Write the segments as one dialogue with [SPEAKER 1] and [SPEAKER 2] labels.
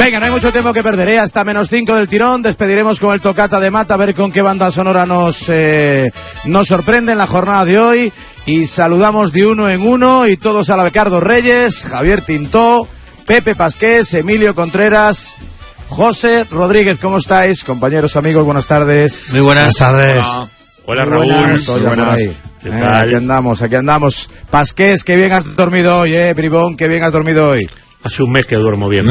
[SPEAKER 1] Venga, no hay mucho tiempo que perder, ¿eh? Hasta -5 del tirón, despediremos con el Tocata de Mata, a ver con qué banda sonora nos sorprende en la jornada de hoy. Y saludamos de uno en uno, y todos a la Ricardo Reyes, Javier Tintó, Pepe Pasqués, Emilio Contreras, José Rodríguez. ¿Cómo estáis, compañeros, amigos? Buenas tardes.
[SPEAKER 2] Muy buenas tardes.
[SPEAKER 3] Hola Raúl.
[SPEAKER 1] Buenas. ¿Qué tal? Aquí andamos. Pasqués, qué bien has dormido hoy, Bribón, qué bien has dormido hoy.
[SPEAKER 3] Hace un mes que duermo bien.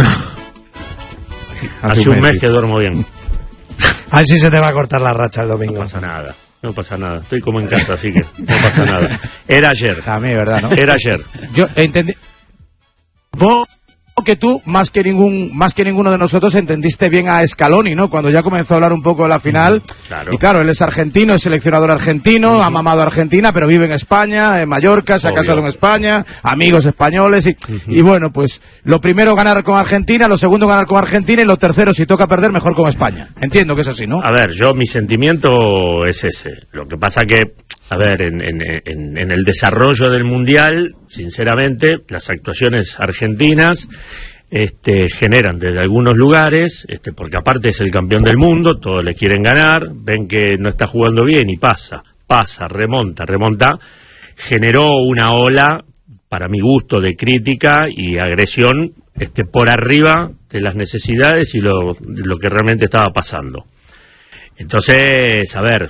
[SPEAKER 3] Hace un mes que duermo bien.
[SPEAKER 2] A ver si se te va a cortar la racha el domingo.
[SPEAKER 3] No pasa nada. Estoy como en casa, así que no pasa nada. Era ayer.
[SPEAKER 1] A mí, ¿verdad, no?
[SPEAKER 3] Era ayer.
[SPEAKER 1] Yo entendí. Vos, que tú, más que ninguno de nosotros, entendiste bien a Scaloni, ¿no? Cuando ya comenzó a hablar un poco de la final. Claro. Y claro, él es argentino, es seleccionador argentino, ha mamado a Argentina, pero vive en España, en Mallorca, se ha casado en España, amigos españoles, y bueno, pues lo primero ganar con Argentina, lo segundo ganar con Argentina, y lo tercero, si toca perder, mejor con España. Entiendo que es así, ¿no?
[SPEAKER 3] A ver, mi sentimiento es ese. Lo que pasa que, a ver, en el desarrollo del Mundial, sinceramente, las actuaciones argentinas generan desde algunos lugares, porque aparte es el campeón del mundo, todos le quieren ganar, ven que no está jugando bien y pasa, remonta, generó una ola, para mi gusto, de crítica y agresión por arriba de las necesidades y lo que realmente estaba pasando. Entonces, a ver,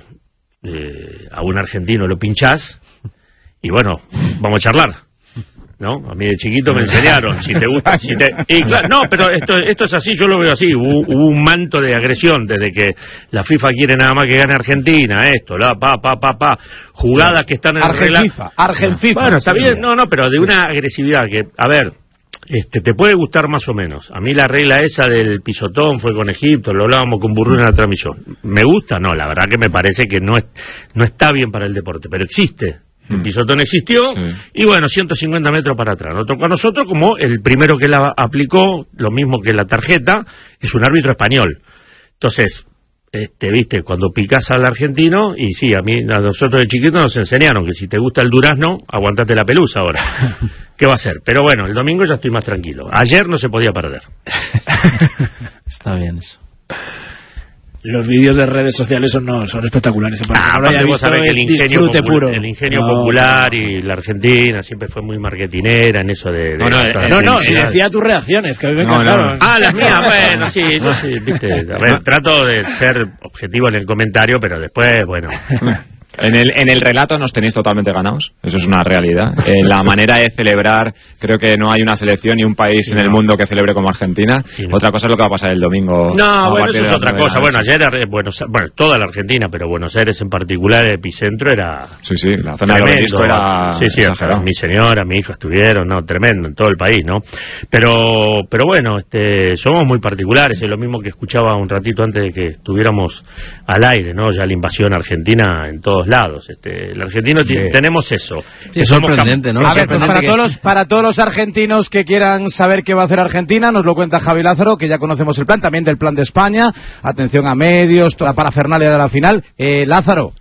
[SPEAKER 3] a un argentino lo pinchás y bueno, vamos a charlar, ¿no? A mí de chiquito me enseñaron, si te gusta, y claro, no, pero esto es así, yo lo veo así, hubo un manto de agresión desde que la FIFA quiere nada más que gane Argentina, jugadas que están en
[SPEAKER 1] Argenfifa.
[SPEAKER 3] Bueno, está bien, no, pero de una agresividad que, a ver, te puede gustar más o menos. A mí la regla esa del pisotón fue con Egipto, lo hablábamos con Burrún en la transmisión. ¿Me gusta? No, la verdad que me parece que no está bien para el deporte, pero existe. El pisotón existió, y bueno, 150 metros para atrás. Nos tocó a nosotros como el primero que la aplicó, lo mismo que la tarjeta, es un árbitro español. Entonces, viste, cuando picás al argentino, y sí, a nosotros de chiquitos nos enseñaron que si te gusta el durazno, aguantate la pelusa ahora. ¿Qué va a hacer? Pero bueno, el domingo ya estoy más tranquilo. Ayer no se podía perder.
[SPEAKER 2] Está bien eso.
[SPEAKER 4] Los vídeos de redes sociales son espectaculares.
[SPEAKER 3] Aparte vos sabés que el ingenio popular y la Argentina siempre fue muy marketinera en eso de...
[SPEAKER 4] Si decía tus reacciones, que a mí me encantaron.
[SPEAKER 3] Las mías, bueno, sí, viste. A ver, trato de ser objetivo en el comentario, pero después, bueno...
[SPEAKER 5] En el relato nos tenéis totalmente ganados, eso es una realidad. En la manera de celebrar, creo que no hay una selección ni un país en el mundo que celebre como Argentina. Otra cosa es lo que va a pasar el domingo.
[SPEAKER 3] No, bueno, eso es otra cosa. Bueno, ayer toda la Argentina, pero Buenos Aires en particular, el epicentro era...
[SPEAKER 5] Sí, la zona del Obelisco era...
[SPEAKER 3] Sí, mi señora, mi hija estuvieron, tremendo, en todo el país, ¿no? Pero bueno, somos muy particulares, es lo mismo que escuchaba un ratito antes de que estuviéramos al aire, ¿no? Ya la invasión argentina en todos lados. El argentino tenemos eso.
[SPEAKER 2] Sí, es sorprendente, ¿no?
[SPEAKER 1] A ver, para todos los argentinos que quieran saber qué va a hacer Argentina, nos lo cuenta Javi Lázaro, que ya conocemos el plan, también del plan de España. Atención a medios, toda la parafernalia de la final. Lázaro.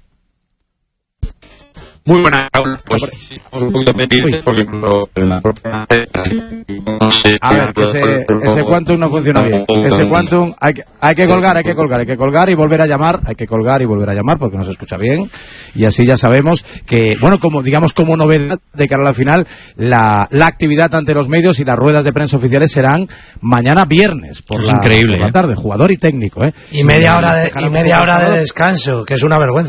[SPEAKER 6] Muy buena, pues estamos un poquito pendientes porque en la propia...
[SPEAKER 1] A ver, ese Quantum no funciona bien. Ese Quantum hay que colgar y volver a llamar. Hay que colgar y volver a llamar porque no se escucha bien. Y así ya sabemos que, bueno, como novedad de cara a la final, la actividad ante los medios y las ruedas de prensa oficiales serán mañana viernes por la tarde, jugador y técnico,
[SPEAKER 2] Y media hora de descanso, que es una vergüenza.